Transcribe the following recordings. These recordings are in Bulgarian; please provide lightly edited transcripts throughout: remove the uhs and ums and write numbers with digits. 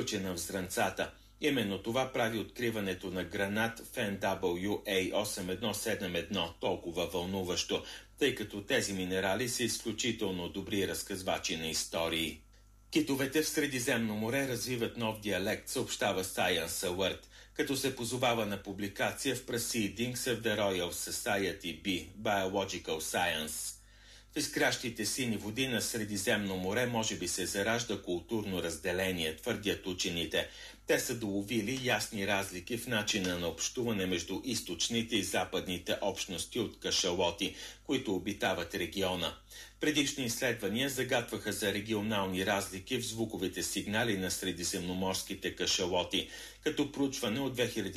в зранцата. Именно това прави откриването на гранат FNWA8171 толкова вълнуващо, тъй като тези минерали са изключително добри разказвачи на истории. Китовете в Средиземно море развиват нов диалект, съобщава Science Alert, като се позовава на публикация в Proceedings of the Royal Society B Biological Science. В изкрящите сини води на Средиземно море може би се заражда културно разделение, твърдят учените. Те са доловили ясни разлики в начина на общуване между източните и западните общности от кашалоти, които обитават региона. Предишни изследвания загатваха за регионални разлики в звуковите сигнали на средиземноморските кашалоти, като проучване от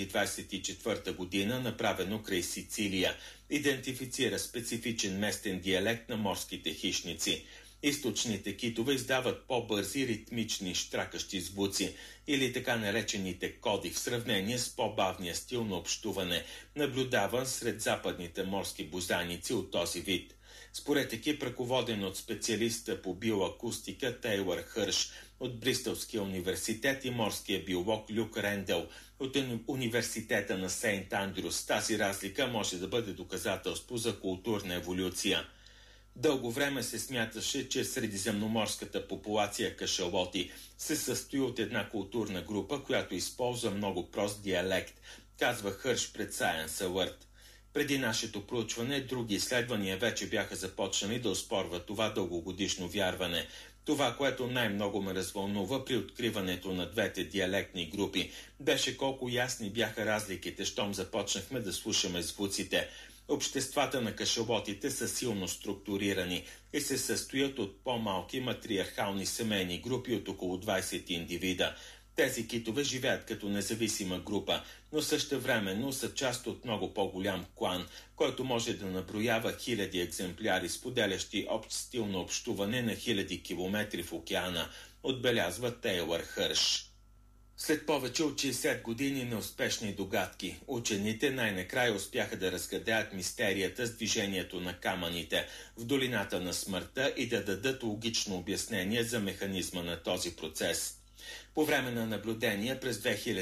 2024 година, направено край Сицилия, идентифицира специфичен местен диалект на морските хищници. Източните китове издават по-бързи ритмични щракащи звуци или така наречените коди в сравнение с по-бавния стил на общуване, наблюдаван сред западните морски бозайници от този вид. Според екип, ръководен от специалиста по биоакустика Тейлър Хърш от Бристолския университет и морския биолог Люк Рендел от университета на Сейнт Андрюс, тази разлика може да бъде доказателство за културна еволюция. Дълго време се смяташе, че средиземноморската популация кашалоти се състои от една културна група, която използва много прост диалект, казва Хърш пред Science Alert. Преди нашето проучване, други изследвания вече бяха започнали да оспорват това дългогодишно вярване. Това, което най-много ме развълнува при откриването на двете диалектни групи, беше колко ясни бяха разликите, щом започнахме да слушаме звуците. Обществата на кашалотите са силно структурирани и се състоят от по-малки матриархални семейни групи от около 20 индивида. Тези китове живеят като независима група, но същевременно са част от много по-голям клан, който може да наброява хиляди екземпляри, споделящи общ стил на общуване на хиляди километри в океана, отбелязва Тейлър Хърш. След повече от 60 години неуспешни догадки, учените най-накрая успяха да разгадаят мистерията с движението на камъните в долината на смъртта и да дадат логично обяснение за механизма на този процес. По време на наблюдения през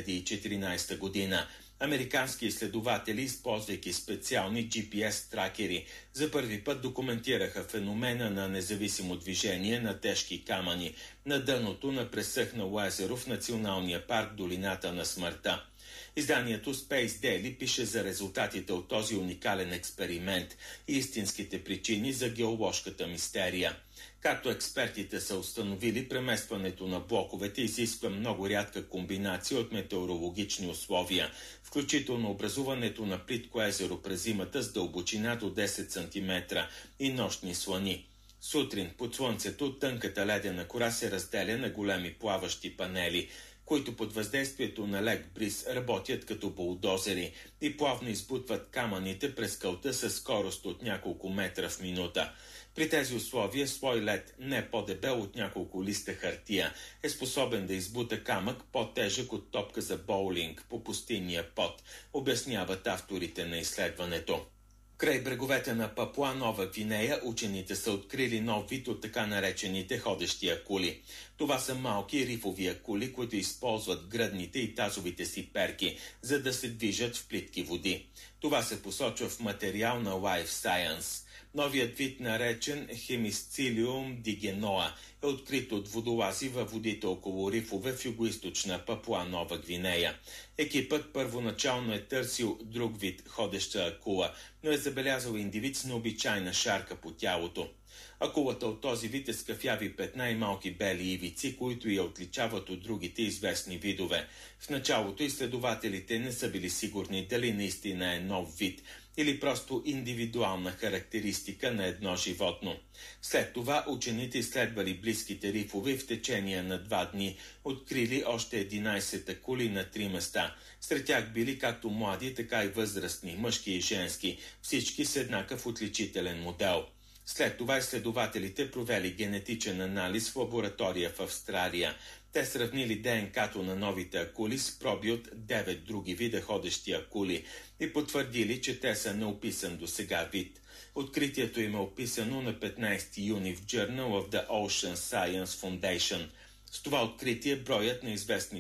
2014 година, американски изследователи, използвайки специални GPS тракери, за първи път документираха феномена на независимо движение на тежки камъни на дъното на пресъхнало езеро в националния парк Долината на смъртта. Изданието Space Daily пише за резултатите от този уникален експеримент и истинските причини за геоложката мистерия. Както експертите са установили, преместването на блоковете изисква много рядка комбинация от метеорологични условия, включително образуването на плитко езеро през зимата с дълбочина до 10 см и нощни слани. Сутрин под слънцето тънката ледена кора се разделя на големи плаващи панели, които под въздействието на лек бриз работят като булдозери и плавно избутват камъните през кълта със скорост от няколко метра в минута. При тези условия слой лед, не по-дебел от няколко листа хартия, е способен да избута камък по-тежък от топка за боулинг по пустинния пот, обясняват авторите на изследването. Край бреговете на Папуа Нова Гвинея учените са открили нов вид от така наречените ходещи акули. Това са малки рифови акули, които използват гръдните и тазовите си перки, за да се движат в плитки води. Това се посочва в материал на Life Science. Новият вид, наречен Hemicilium digenoa, е открит от водолази във водите около рифове в югоизточна Папуа Нова Гвинея. Екипът първоначално е търсил друг вид ходеща акула, но е забелязал индивид с необичайна шарка по тялото. Акулата от този вид е с кафяви петна и малки бели ивици, които я отличават от другите известни видове. В началото изследователите не са били сигурни дали наистина е нов вид или просто индивидуална характеристика на едно животно. След това учените изследвали близките рифове в течение на 2 дни, открили още 11 акули на 3 места. Сред тях били както млади, така и възрастни, мъжки и женски, всички с еднакъв отличителен модел. След това изследователите провели генетичен анализ в лаборатория в Австралия. Те сравнили ДНК-то на новите акули с проби от 9 други вида ходещи акули и потвърдили, че те са неописан до сега вид. Откритието им е описано на 15 юни в Journal of the Ocean Science Foundation. С това откритие броят на известни